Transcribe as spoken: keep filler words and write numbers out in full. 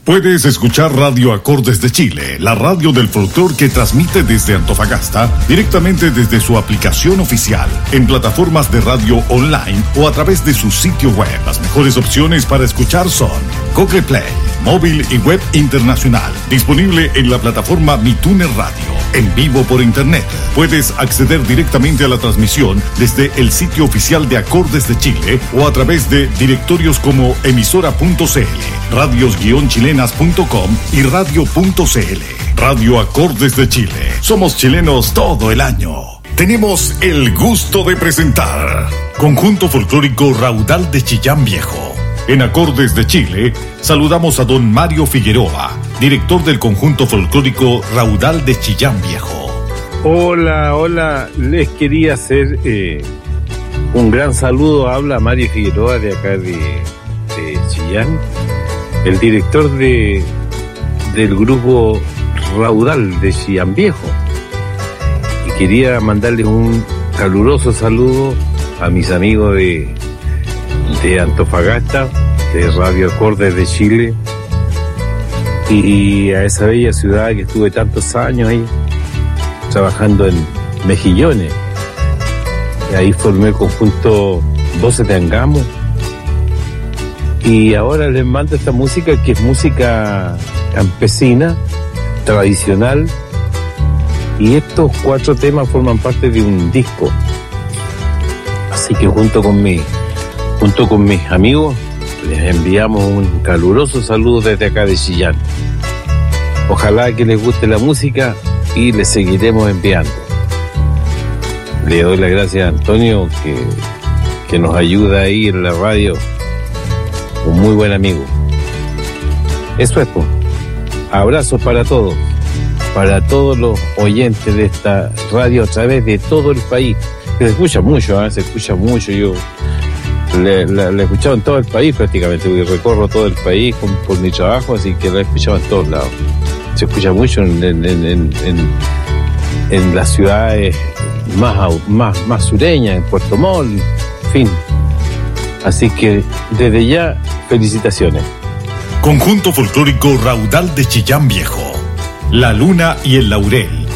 Puedes escuchar Radio Acordes de Chile, la radio del folclor que transmite desde Antofagasta, directamente desde su aplicación oficial, en plataformas de radio online o a través de su sitio web. Las mejores opciones para escuchar son Google Play, móvil y web internacional. Disponible en la plataforma MiTuner Radio, en vivo por internet. Puedes acceder directamente a la transmisión desde el sitio oficial de Acordes de Chile o a través de directorios como emisora punto c l, radios chilenas punto com y radio punto c l. Radio Acordes de Chile. Somos chilenos todo el año. Tenemos el gusto de presentar Conjunto Folclórico Raudal de Chillán Viejo. En Acordes de Chile, saludamos a don Mario Figueroa, director del Conjunto Folclórico Raudal de Chillán Viejo. Hola, hola, les quería hacer eh, un gran saludo. Habla Mario Figueroa de acá de, de Chillán, el director de del grupo Raudal de Chillán Viejo. Y quería mandarles un caluroso saludo a mis amigos de, de Antofagasta, de Radio Acordes de Chile, y a esa bella ciudad que estuve tantos años ahí, trabajando en Mejillones. Y ahí formé el conjunto Voces de Angamo. Y ahora les mando esta música, que es música campesina, tradicional. Y estos cuatro temas forman parte de un disco. Así que junto con mi, junto con mis amigos, les enviamos un caluroso saludo desde acá de Chillán. Ojalá que les guste la música y les seguiremos enviando. Le doy las gracias a Antonio, que, que nos ayuda ahí en la radio. Un muy buen amigo. Eso es, pues. Abrazos para todos, para todos los oyentes de esta radio a través de todo el país. Se escucha mucho, ¿eh? se escucha mucho. Yo le, la, la he escuchado en todo el país prácticamente, porque recorro todo el país con, por mi trabajo, así que la he escuchado en todos lados. Se escucha mucho en, en, en, en, en las ciudades más, más, más sureñas, en Puerto Montt, en fin. Así que desde ya, felicitaciones. Conjunto Folclórico Raudal de Chillán Viejo, La Luna y el Laurel.